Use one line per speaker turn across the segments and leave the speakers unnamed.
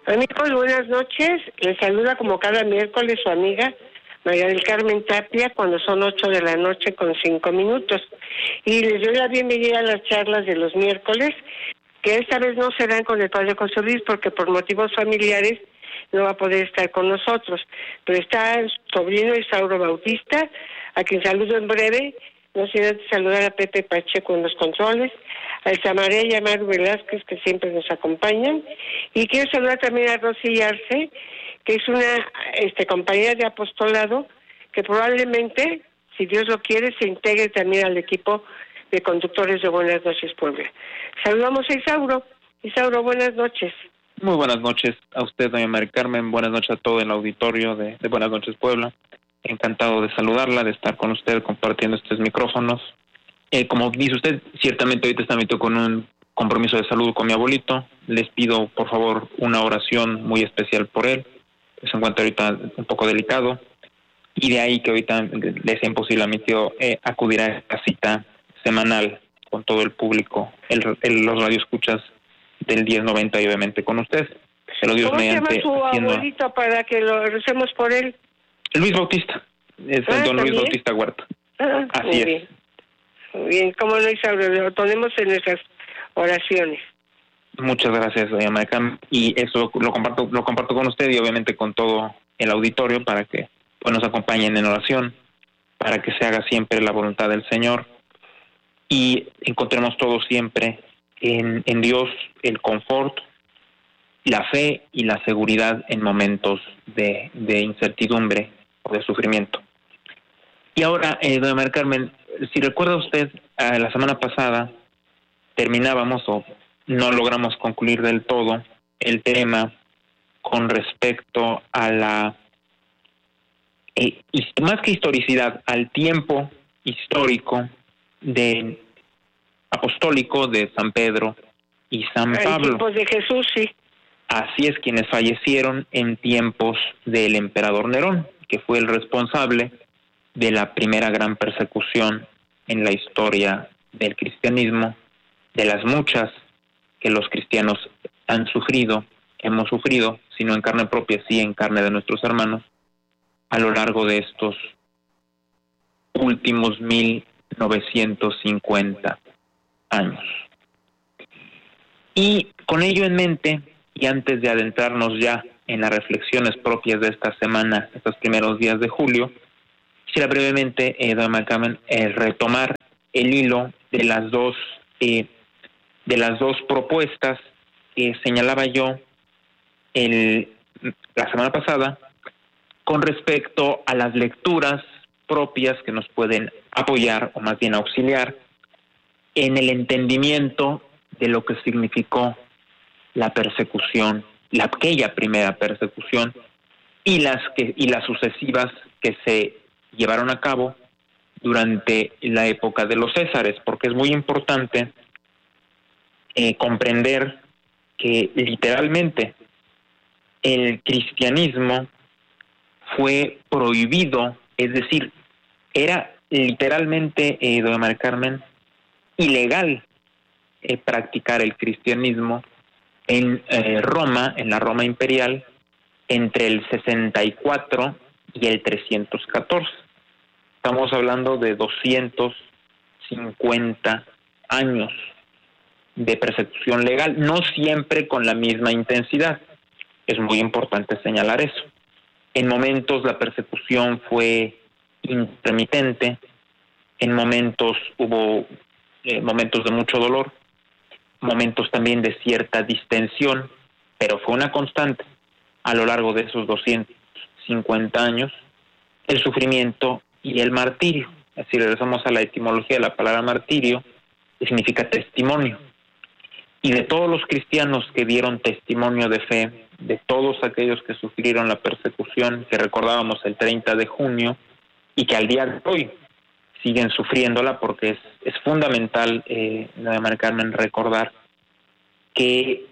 Amigos, buenas noches. Les saluda como cada miércoles su amiga María del Carmen Tapia cuando son 8 de la noche con 5 minutos. Y les doy la bienvenida a las charlas de los miércoles, que esta vez no serán con el padre José Luis porque por motivos familiares no va a poder estar con nosotros. Pero está el sobrino Isauro Bautista, a quien saludo en breve. No sin antes saludar a Pepe Pacheco en los controles, a Elsa María y a Maru Velázquez, que siempre nos acompañan. Y quiero saludar también a Rosy Arce, que es una compañera de apostolado, que probablemente, si Dios lo quiere, se integre también al equipo de conductores de Buenas Noches Puebla. Saludamos a Isauro. Isauro, buenas noches.
Muy buenas noches a usted, doña María Carmen. Buenas noches a todo el auditorio de Buenas Noches Puebla. Encantado de saludarla, de estar con usted compartiendo estos micrófonos. Como dice usted, ciertamente ahorita está metido con un compromiso de salud con mi abuelito. Les pido, por favor, una oración muy especial por él, que se encuentra ahorita un poco delicado. Y de ahí que ahorita le sea imposible a mi tío acudir a esta cita semanal con todo el público, los radioescuchas del 1090 y obviamente con usted.
Pero Dios, ¿cómo mediante, se llama su abuelito para que lo recemos por él?
Luis Bautista, es don ¿también? Luis Bautista Huerta. Así es.
Bien. Muy bien, como lo lo ponemos en nuestras oraciones.
Muchas gracias, doña María. Y eso lo comparto con usted y obviamente con todo el auditorio para que nos acompañen en oración, para que se haga siempre la voluntad del Señor y encontremos todos siempre en Dios el confort, la fe y la seguridad en momentos de incertidumbre o de sufrimiento. Y ahora, doña María Carmen, si recuerda usted, la semana pasada terminábamos o no logramos concluir del todo el tema con respecto a la, más que historicidad, al tiempo histórico apostólico de San Pedro y San Pablo.
En tiempos de Jesús, sí.
Así es, quienes fallecieron en tiempos del emperador Nerón, que fue el responsable de la primera gran persecución en la historia del cristianismo, de las muchas que los cristianos hemos sufrido, si no en carne propia, sí en carne de nuestros hermanos, a lo largo de estos últimos 1950 años. Y con ello en mente, y antes de adentrarnos ya en las reflexiones propias de esta semana, estos primeros días de julio, quisiera brevemente, doña María Carmen, retomar el hilo de las dos propuestas que señalaba yo la semana pasada con respecto a las lecturas propias que nos pueden apoyar o más bien auxiliar en el entendimiento de lo que significó la persecución, aquella primera persecución y las sucesivas que se llevaron a cabo durante la época de los Césares, porque es muy importante comprender que literalmente el cristianismo fue prohibido, es decir, era literalmente, doña María Carmen, ilegal practicar el cristianismo en Roma, en la Roma imperial, entre el 64 y el 314. Estamos hablando de 250 años de persecución legal, no siempre con la misma intensidad. Es muy importante señalar eso. En momentos la persecución fue intermitente, en momentos hubo momentos de mucho dolor, momentos también de cierta distensión, pero fue una constante a lo largo de esos 250 años, el sufrimiento y el martirio. Si regresamos a la etimología de la palabra martirio, que significa testimonio. Y de todos los cristianos que dieron testimonio de fe, de todos aquellos que sufrieron la persecución, que recordábamos el 30 de junio, y que al día de hoy siguen sufriéndola, porque es fundamental, doña María Carmen, recordar que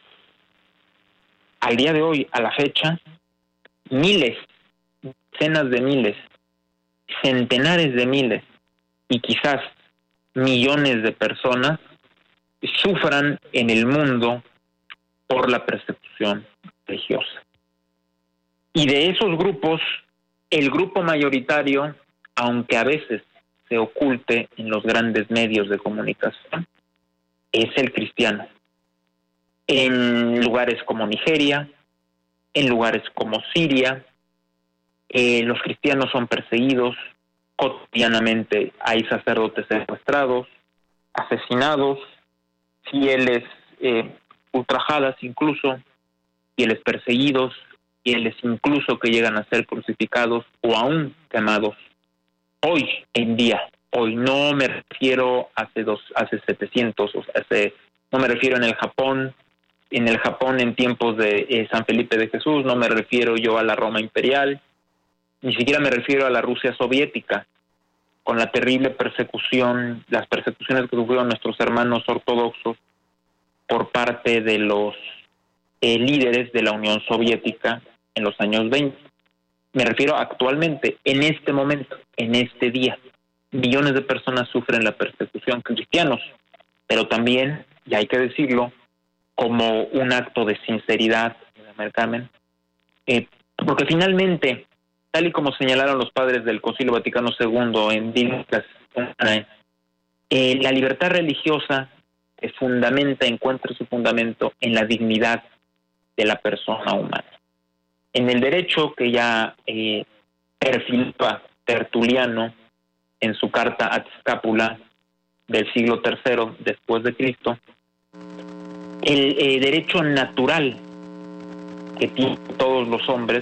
al día de hoy, a la fecha, miles, decenas de miles, centenares de miles y quizás millones de personas sufran en el mundo por la persecución religiosa. Y de esos grupos, el grupo mayoritario, aunque a veces se oculte en los grandes medios de comunicación, es el cristiano. En lugares como Nigeria, en lugares como Siria, los cristianos son perseguidos, cotidianamente hay sacerdotes secuestrados, asesinados, fieles ultrajadas incluso, fieles perseguidos, fieles incluso que llegan a ser crucificados o aún quemados. Hoy en día, hoy no me refiero hace 700, no me refiero en el Japón en tiempos de San Felipe de Jesús, no me refiero yo a la Roma imperial, ni siquiera me refiero a la Rusia soviética, con la terrible persecución, las persecuciones que sufrieron nuestros hermanos ortodoxos por parte de los líderes de la Unión Soviética en los años 20. Me refiero actualmente, en este momento, en este día. Millones de personas sufren la persecución, cristianos, pero también, y hay que decirlo, como un acto de sinceridad, Carmen, porque finalmente, tal y como señalaron los padres del Concilio Vaticano II en Dictas, la libertad religiosa encuentra su fundamento en la dignidad de la persona humana. En el derecho que ya perfilaba Tertuliano en su carta Ad Scapula del siglo III después de Cristo, el derecho natural que tienen todos los hombres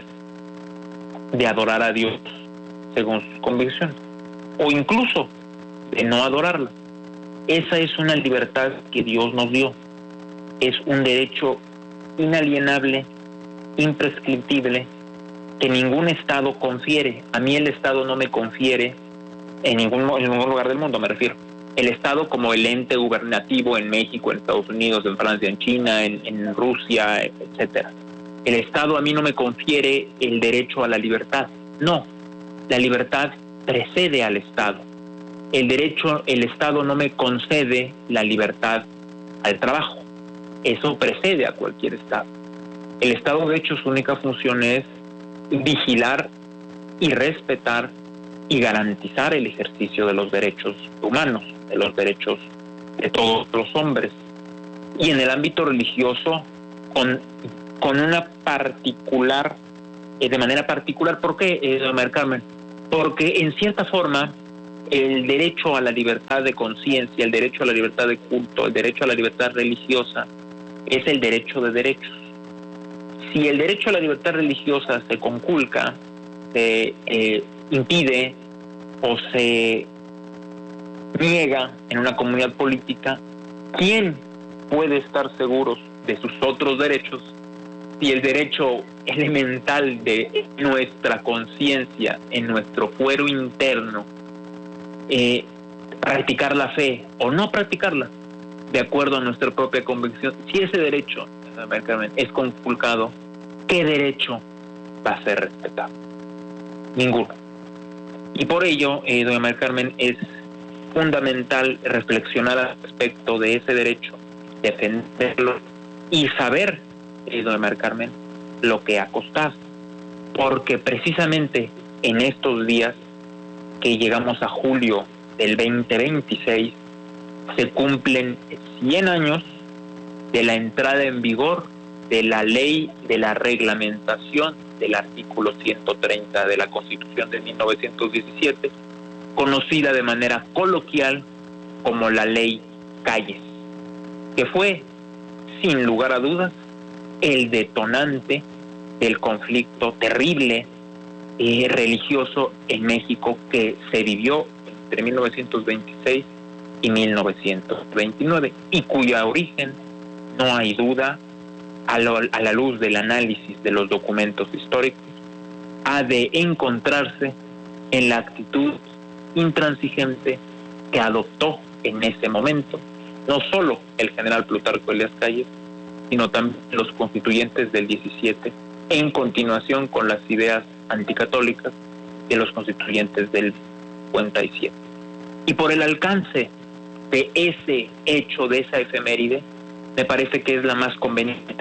de adorar a Dios según sus convicciones, o incluso de no adorarla. Esa es una libertad que Dios nos dio. Es un derecho inalienable, imprescriptible, que ningún Estado confiere. A mí el Estado no me confiere en ningún lugar del mundo, me refiero. El Estado como el ente gubernativo en México, en Estados Unidos, en Francia, en China, en Rusia, etcétera. El Estado a mí no me confiere el derecho a la libertad. No, la libertad precede al Estado. El Estado no me concede la libertad al trabajo. Eso precede a cualquier Estado. El Estado, de hecho, su única función es vigilar y respetar y garantizar el ejercicio de los derechos humanos, de los derechos de todos los hombres. Y en el ámbito religioso, con una particular, de manera particular, ¿por qué, doña Carmen? Porque en cierta forma, el derecho a la libertad de conciencia, el derecho a la libertad de culto, el derecho a la libertad religiosa, es el derecho de derechos. Si el derecho a la libertad religiosa se conculca, se impide o se niega en una comunidad política, ¿quién puede estar seguros de sus otros derechos si el derecho elemental de nuestra conciencia, en nuestro fuero interno, practicar la fe o no practicarla de acuerdo a nuestra propia convicción? Si ese derecho es conculcado, ¿qué derecho va a ser respetado? Ninguno. Y por ello, doña María Carmen, es fundamental reflexionar al respecto de ese derecho, defenderlo y saber, doña María Carmen, lo que ha costado. Porque precisamente en estos días que llegamos a julio del 2026, se cumplen 100 años de la entrada en vigor de la ley de la reglamentación del artículo 130 de la Constitución de 1917, conocida de manera coloquial como la Ley Calles, que fue, sin lugar a dudas, el detonante del conflicto terrible religioso en México que se vivió entre 1926 y 1929 y cuya origen, no hay duda, a la luz del análisis de los documentos históricos, ha de encontrarse en la actitud intransigente que adoptó en ese momento no solo el general Plutarco Elías Calles, sino también los constituyentes del 17, en continuación con las ideas anticatólicas de los constituyentes del 57. Y por el alcance de ese hecho, de esa efeméride, me parece que es la más conveniente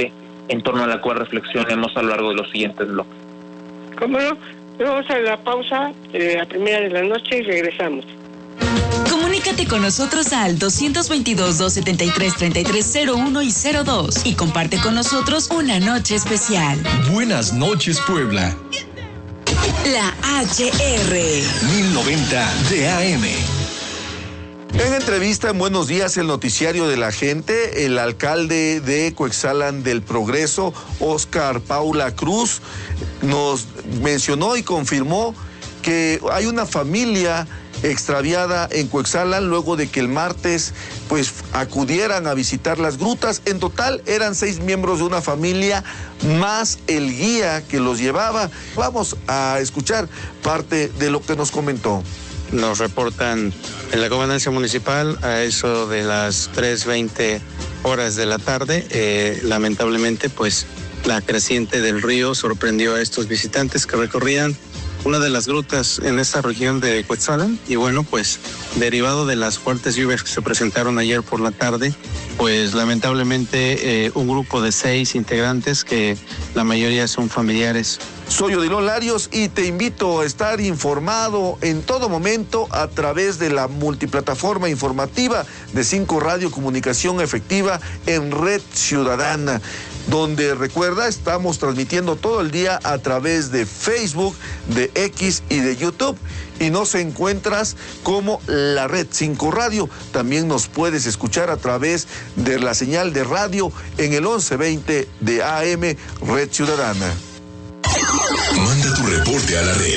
en torno a la cual reflexionemos a lo largo de los siguientes bloques.
¿Cómo no? Vamos a la pausa, a primera de la noche, y regresamos.
Comunícate con nosotros al 222-273-3301 y 02 y comparte con nosotros una noche especial.
Buenas noches, Puebla.
La HR
1090 de AM.
En entrevista en Buenos Días, el noticiario de la gente, el alcalde de Coetzalan del Progreso, Óscar Paula Cruz, nos mencionó y confirmó que hay una familia extraviada en Coetzalan luego de que el martes pues acudieran a visitar las grutas. En total eran 6 miembros de una familia más el guía que los llevaba. Vamos a escuchar parte de lo que nos comentó.
Nos reportan en la gobernancia municipal a eso de las 3:20 horas de la tarde. Lamentablemente, pues la creciente del río sorprendió a estos visitantes que recorrían una de las grutas en esta región de Coetzalan. Y bueno, pues derivado de las fuertes lluvias que se presentaron ayer por la tarde, pues lamentablemente un grupo de 6 integrantes, que la mayoría son familiares.
Soy Odilon Larios y te invito a estar informado en todo momento a través de la multiplataforma informativa de 5 Radio Comunicación Efectiva en Red Ciudadana, donde, recuerda, estamos transmitiendo todo el día a través de Facebook, de X y de YouTube, y nos encuentras como la Red 5 Radio. También nos puedes escuchar a través de la señal de radio en el 1120 de AM Red Ciudadana.
Manda tu reporte a la red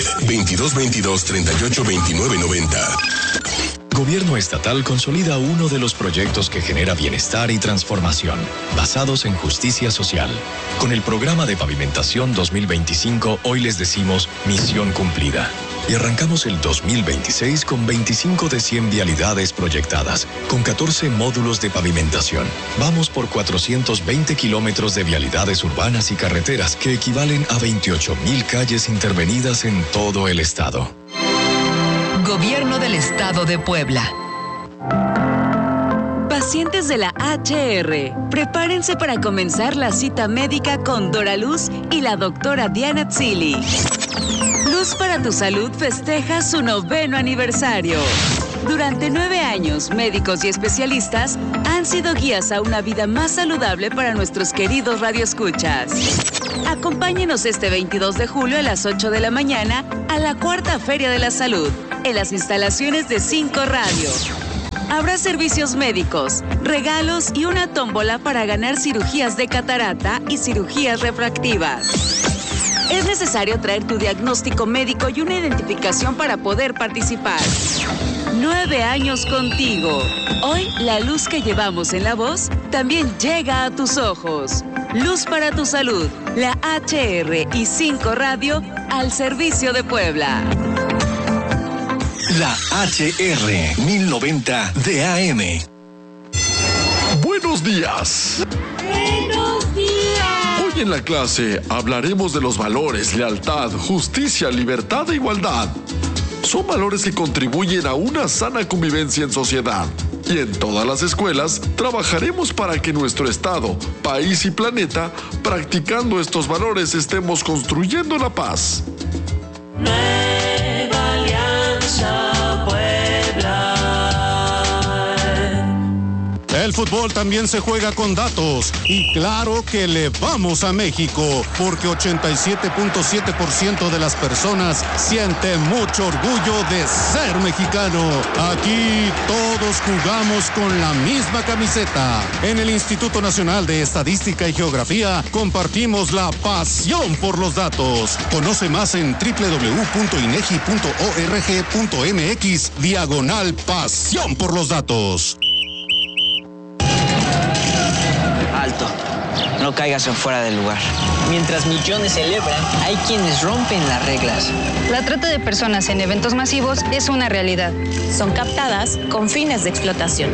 2222-382990. Gobierno estatal consolida uno de los proyectos que genera bienestar y transformación, basados en justicia social. Con el programa de pavimentación 2025, hoy les decimos misión cumplida. Y arrancamos el 2026 con 25 de 100 vialidades proyectadas, con 14 módulos de pavimentación. Vamos por 420 kilómetros de vialidades urbanas y carreteras, que equivalen a 28,000 calles intervenidas en todo el estado.
Gobierno del Estado de Puebla. Pacientes de la HR, prepárense para comenzar la cita médica con Dora Luz y la doctora Diana Tzili. Luz para tu Salud festeja su 9º aniversario. Durante 9 años, médicos y especialistas han sido guías a una vida más saludable para nuestros queridos radioescuchas. Acompáñenos este 22 de julio a las 8 de la mañana a la 4ª Feria de la Salud, en las instalaciones de 5 Radio. Habrá servicios médicos, regalos y una tómbola para ganar cirugías de catarata y cirugías refractivas. Es necesario traer tu diagnóstico médico y una identificación para poder participar. 9 años contigo. Hoy, la luz que llevamos en la voz también llega a tus ojos. Luz para tu Salud, la HR y 5 Radio al servicio de Puebla.
La HR 1090 de AM.
Buenos días.
Buenos días.
Hoy en la clase hablaremos de los valores, lealtad, justicia, libertad e igualdad. Son valores que contribuyen a una sana convivencia en sociedad. Y en todas las escuelas trabajaremos para que nuestro estado, país y planeta, practicando estos valores, estemos construyendo la paz.
Nueva Alianza Puebla.
El fútbol también se juega con datos y claro que le vamos a México porque 87.7% de las personas siente mucho orgullo de ser mexicano. Aquí todos jugamos con la misma camiseta. En el Instituto Nacional de Estadística y Geografía compartimos la pasión por los datos. Conoce más en www.inegi.org.mx/pasión por los datos.
Alto, no caigas en fuera del lugar. Mientras millones celebran, hay quienes rompen las reglas.
La trata de personas en eventos masivos es una realidad.
Son captadas con fines de explotación.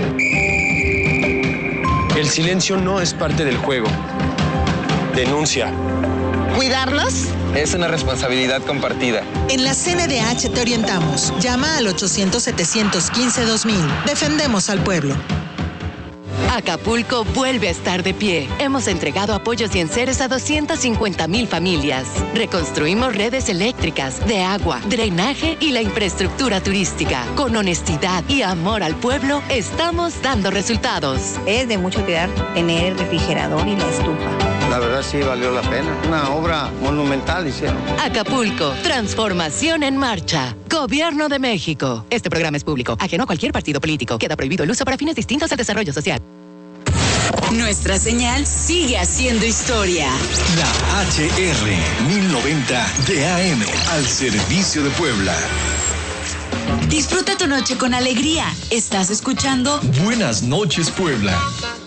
El silencio no es parte del juego. Denuncia.
¿Cuidarlos?
Es una responsabilidad compartida.
En la CNDH te orientamos. Llama al 800-715-2000. Defendemos al pueblo.
Acapulco vuelve a estar de pie. Hemos entregado apoyos y enseres a 250,000 familias. Reconstruimos redes eléctricas, de agua, drenaje y la infraestructura turística. Con honestidad y amor al pueblo, estamos dando resultados.
Es de mucho cuidar tener el refrigerador y la estufa.
La verdad sí valió la pena. Una obra monumental hicieron.
Acapulco, transformación en marcha. Gobierno de México. Este programa es público, ajeno a cualquier partido político. Queda prohibido el uso para fines distintos al desarrollo social.
Nuestra señal sigue haciendo historia.
La HR 1090 de AM al servicio de Puebla.
Disfruta tu noche con alegría. Estás escuchando
Buenas noches, Puebla.